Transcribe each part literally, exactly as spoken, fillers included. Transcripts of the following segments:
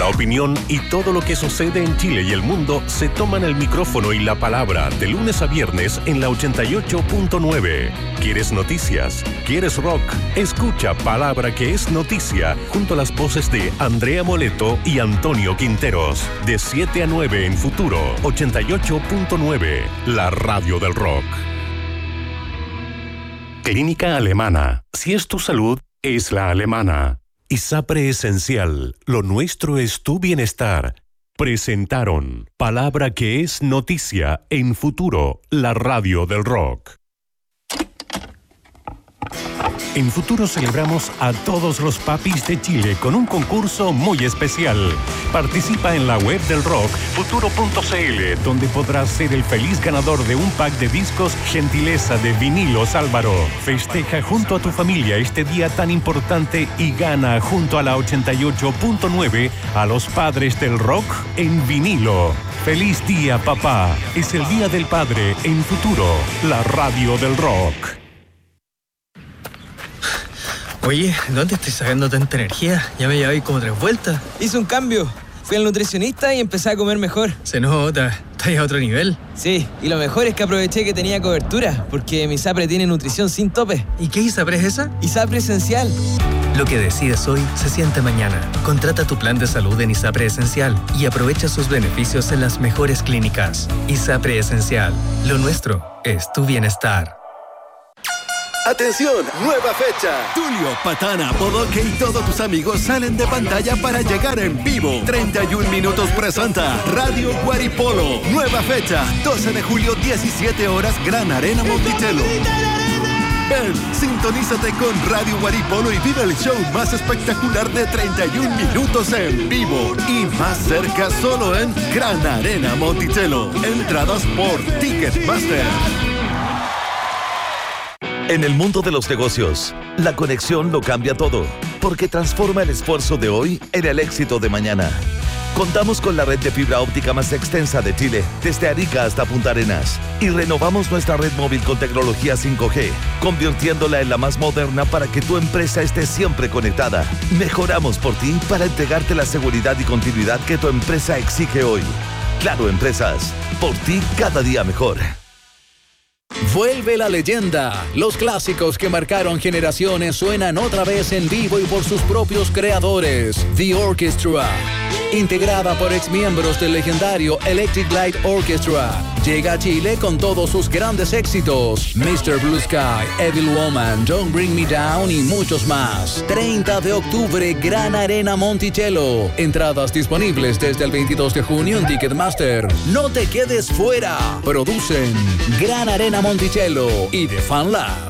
La opinión y todo lo que sucede en Chile y el mundo se toman el micrófono y la palabra de lunes a viernes en la ochenta y ocho punto nueve. ¿Quieres noticias? ¿Quieres rock? Escucha Palabra que es noticia junto a las voces de Andrea Moleto y Antonio Quinteros. De siete a nueve en Futuro ochenta y ocho punto nueve, la radio del rock. Clínica Alemana. Si es tu salud, es la alemana. ISAPRE Esencial. Lo nuestro es tu bienestar. Presentaron Palabra que es noticia en Futuro, la radio del rock. En Futuro celebramos a todos los papis de Chile con un concurso muy especial. Participa en la web del rock, futuro punto c l, donde podrás ser el feliz ganador de un pack de discos gentileza de Vinilos Álvaro. Festeja junto a tu familia este día tan importante y gana junto a la ochenta y ocho punto nueve a los padres del rock en vinilo. ¡Feliz día, papá! Es el Día del Padre en Futuro, la radio del rock. Oye, ¿dónde estoy sacando tanta energía? Ya me llevé como tres vueltas. Hice un cambio. Fui al nutricionista y empecé a comer mejor. Se nota. ¿Estás a otro nivel? Sí, y lo mejor es que aproveché que tenía cobertura, porque mi ISAPRE tiene nutrición sin tope. ¿Y qué ISAPRE es esa? ISAPRE Esencial. Lo que decides hoy se siente mañana. Contrata tu plan de salud en ISAPRE Esencial y aprovecha sus beneficios en las mejores clínicas. ISAPRE Esencial. Lo nuestro es tu bienestar. ¡Atención! ¡Nueva fecha! Tulio, Patana, Bodoque y todos tus amigos salen de pantalla para llegar en vivo. treinta y un minutos presenta Radio Guaripolo. Nueva fecha, doce de julio, diecisiete horas, Gran Arena Monticello. Ven, sintonízate con Radio Guaripolo y vive el show más espectacular de treinta y un minutos en vivo. Y más cerca solo en Gran Arena Monticello. Entradas por Ticketmaster. En el mundo de los negocios, la conexión lo cambia todo, porque transforma el esfuerzo de hoy en el éxito de mañana. Contamos con la red de fibra óptica más extensa de Chile, desde Arica hasta Punta Arenas, y renovamos nuestra red móvil con tecnología cinco G, convirtiéndola en la más moderna para que tu empresa esté siempre conectada. Mejoramos por ti para entregarte la seguridad y continuidad que tu empresa exige hoy. Claro Empresas, por ti cada día mejor. Vuelve la leyenda. Los clásicos que marcaron generaciones suenan otra vez en vivo y por sus propios creadores. The Orchestra, integrada por exmiembros del legendario Electric Light Orchestra, llega a Chile con todos sus grandes éxitos: mister Blue Sky, Evil Woman, Don't Bring Me Down y muchos más. treinta de octubre, Gran Arena Monticello. Entradas disponibles desde el veintidós de junio en Ticketmaster. No te quedes fuera. Producen Gran Arena Monticello y The Fan Lab.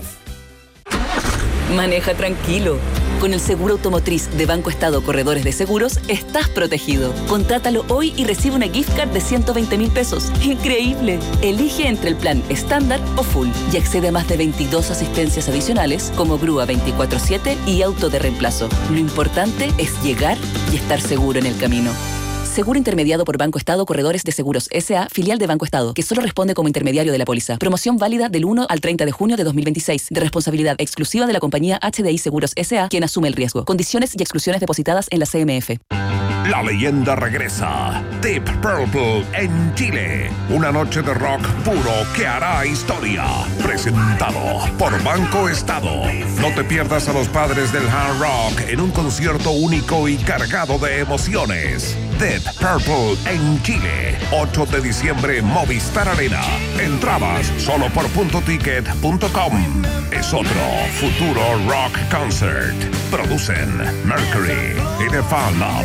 Maneja tranquilo. Con el seguro automotriz de Banco Estado Corredores de Seguros, estás protegido. Contrátalo hoy y recibe una gift card de ciento veinte mil pesos. ¡Increíble! Elige entre el plan estándar o full y accede a más de veintidós asistencias adicionales como grúa veinticuatro siete y auto de reemplazo. Lo importante es llegar y estar seguro en el camino. Seguro intermediado por Banco Estado Corredores de Seguros S A, filial de Banco Estado, que solo responde como intermediario de la póliza. Promoción válida del uno al treinta de junio de dos mil veintiséis, de responsabilidad exclusiva de la compañía H D I Seguros S A, quien asume el riesgo. Condiciones y exclusiones depositadas en la C M F. La leyenda regresa. Deep Purple en Chile. Una noche de rock puro que hará historia. Presentado por Banco Estado. No te pierdas a los padres del hard rock en un concierto único y cargado de emociones. Deep Purple en Chile. ocho de diciembre, Movistar Arena. Entradas solo por punto ticket punto com. Es otro futuro rock concert. Producen Mercury y The Fan Lab.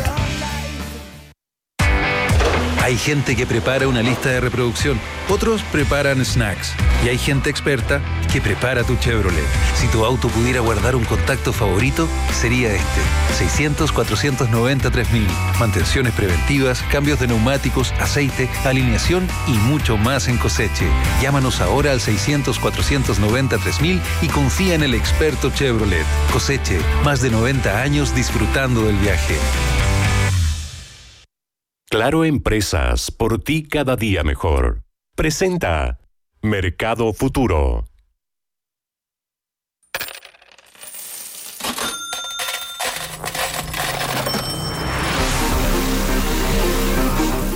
Hay gente que prepara una lista de reproducción, otros preparan snacks y hay gente experta que prepara tu Chevrolet. Si tu auto pudiera guardar un contacto favorito, sería este. seiscientos, cuatrocientos noventa, tres mil. Mantenciones preventivas, cambios de neumáticos, aceite, alineación y mucho más en Coseche. Llámanos ahora al seiscientos, cuatrocientos noventa, tres mil y confía en el experto Chevrolet. Coseche, más de noventa años disfrutando del viaje. Claro Empresas, por ti cada día mejor. Presenta Mercado Futuro.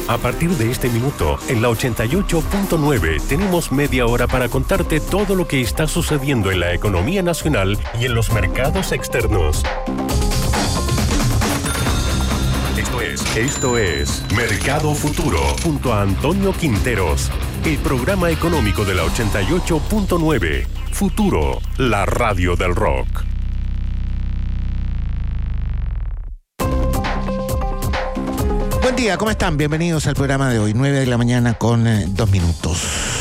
A partir de este minuto, en la ochenta y ocho punto nueve, tenemos media hora para contarte todo lo que está sucediendo en la economía nacional y en los mercados externos. Esto es, esto es Mercado Futuro, junto a Antonio Quinteros, el programa económico de la ochenta y ocho punto nueve. Futuro, la radio del rock. Buen día, ¿cómo están? Bienvenidos al programa de hoy, nueve de la mañana con eh, dos minutos.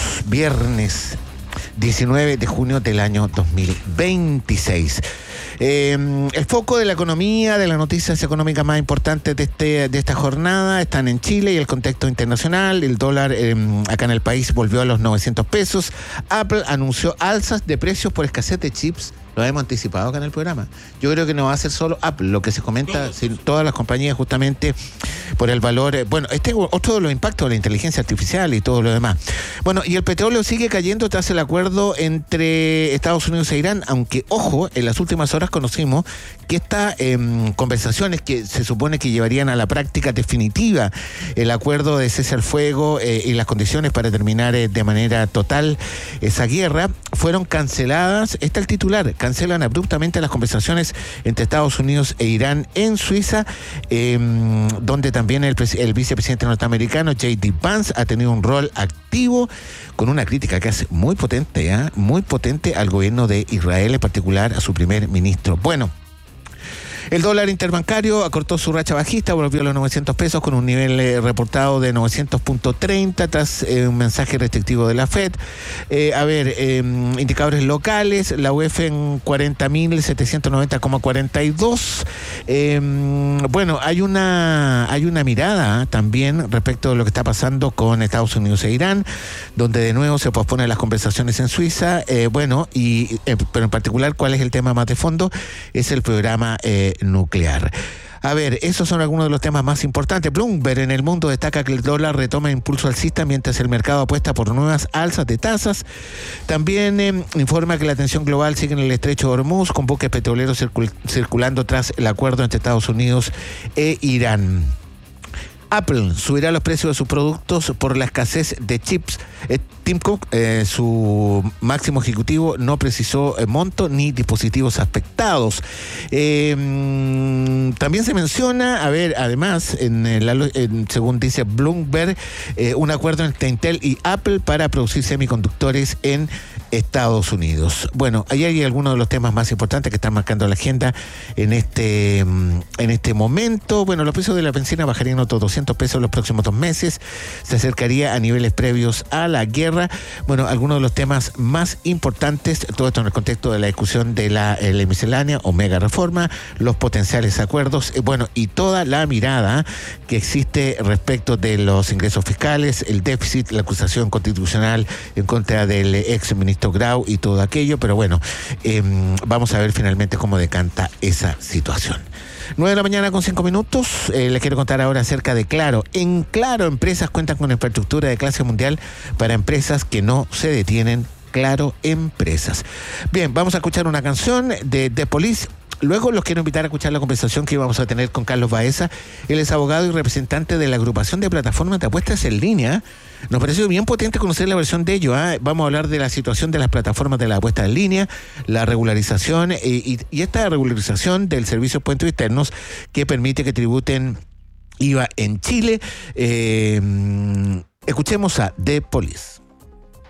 Viernes diecinueve de junio del año dos mil veintiséis. Eh, el foco de la economía, de las noticias económicas más importantes de, este, de esta jornada están en Chile y el contexto internacional. El dólar eh, acá en el país volvió a los novecientos pesos. Apple anunció alzas de precios por escasez de chips. Lo hemos anticipado acá en el programa. Yo creo que no va a ser solo Apple, lo que se comenta, sino todas las compañías justamente por el valor. Eh, bueno, este es otro de los impactos de la inteligencia artificial y todo lo demás. Bueno, y el petróleo sigue cayendo tras el acuerdo entre Estados Unidos e Irán, aunque, ojo, en las últimas horas conocimos que estas eh, conversaciones que se supone que llevarían a la práctica definitiva el acuerdo de cese al fuego eh, y las condiciones para terminar eh, de manera total esa guerra, fueron canceladas. Está el titular: cancelan abruptamente las conversaciones entre Estados Unidos e Irán en Suiza, eh, donde también el, el vicepresidente norteamericano J D Vance ha tenido un rol activo con una crítica que hace muy potente, ¿eh? muy potente al gobierno de Israel, en particular a su primer ministro. Bueno, el dólar interbancario acortó su racha bajista, volvió a los novecientos pesos con un nivel eh, reportado de novecientos punto treinta tras eh, un mensaje restrictivo de la Fed. Eh, a ver, eh, indicadores locales, la U E F en cuarenta mil setecientos noventa coma cuarenta y dos. Eh, bueno, hay una, hay una mirada también respecto de lo que está pasando con Estados Unidos e Irán, donde de nuevo se posponen las conversaciones en Suiza. Eh, bueno, y eh, pero en particular, ¿cuál es el tema más de fondo? Es el programa eh, nuclear. A ver, esos son algunos de los temas más importantes. Bloomberg en el mundo destaca que el dólar retoma impulso alcista mientras el mercado apuesta por nuevas alzas de tasas. También eh, informa que la tensión global sigue en el estrecho de Hormuz, con buques petroleros circul- circulando tras el acuerdo entre Estados Unidos e Irán. Apple subirá los precios de sus productos por la escasez de chips. Eh, Tim Cook, eh, su máximo ejecutivo, no precisó eh, monto ni dispositivos afectados. Eh, también se menciona, a ver, además, en, el, en, según dice Bloomberg, eh, un acuerdo entre Intel y Apple para producir semiconductores en Estados Unidos. Bueno, ahí hay algunos de los temas más importantes que están marcando la agenda en este, en este momento. Bueno, los precios de la benzina bajarían otros doscientos pesos en los próximos dos meses. Se acercaría a niveles previos a la guerra. Bueno, algunos de los temas más importantes, todo esto en el contexto de la discusión de la, la miscelánea o mega reforma, los potenciales acuerdos, eh, bueno, y toda la mirada que existe respecto de los ingresos fiscales, el déficit, la acusación constitucional en contra del ex ministro Grau y todo aquello, pero bueno, eh, vamos a ver finalmente cómo decanta esa situación. nueve de la mañana con cinco minutos. Eh, les quiero contar ahora acerca de Claro. En Claro, empresas cuentan con infraestructura de clase mundial para empresas que no se detienen. Claro Empresas. Bien, vamos a escuchar una canción de The Police. Luego los quiero invitar a escuchar la conversación que íbamos a tener con Carlos Baeza. Él es abogado y representante de la agrupación de plataformas de apuestas en línea. Nos pareció bien potente conocer la versión de ello. ¿eh? Vamos a hablar de la situación de las plataformas de la apuesta en línea, la regularización eh, y, y esta regularización del servicio de puentes externos que permite que tributen I V A en Chile. Eh, escuchemos a The Police.